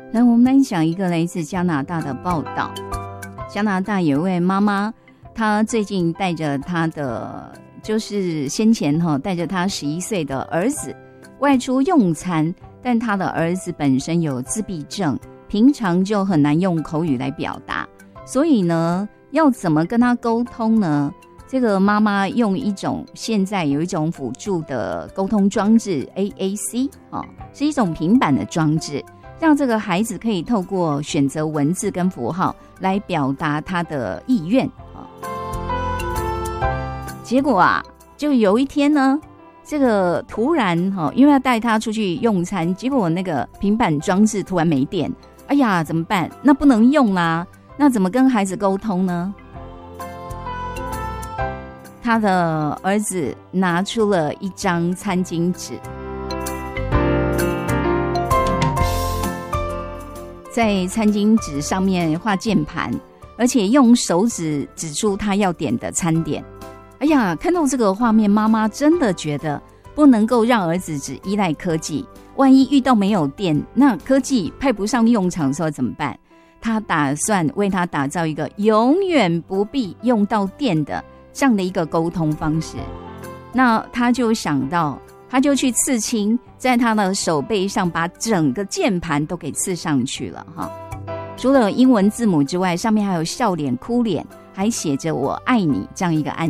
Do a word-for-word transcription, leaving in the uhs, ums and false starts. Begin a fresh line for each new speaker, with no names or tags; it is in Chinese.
来，我们来讲一个来自加拿大的报道。加拿大有一位妈妈，她最近带着她的，就是先前哈带着她十一岁的儿子外出用餐，但她的儿子本身有自闭症，平常就很难用口语来表达，所以呢，要怎么跟他沟通呢？这个妈妈用一种现在有一种辅助的沟通装置 A A C 哦，是一种平板的装置，让这个孩子可以透过选择文字跟符号来表达他的意愿啊。结果啊，就有一天呢，这个突然哈，因为要带他出去用餐，结果那个平板装置突然没电，哎呀，怎么办？那不能用啦，那怎么跟孩子沟通呢？他的儿子拿出了一张餐巾纸，在餐巾纸上面画键盘，而且用手指指出他要点的餐点。哎呀，看到这个画面，妈妈真的觉得不能够让儿子只依赖科技，万一遇到没有电，那科技派不上用场的时候怎么办？他打算为他打造一个永远不必用到电的这样的一个沟通方式。那他就想到，他就去刺青，在他的手背上把整个键盘都给刺上去了哈。除了英文字母之外，上面还有笑脸、哭脸，还写着我爱你这样一个暗